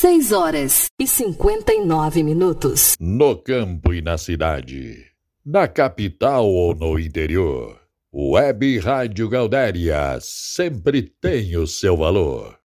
6h59. No campo e na cidade, na capital ou no interior, Web Rádio Gaudéria sempre tem o seu valor.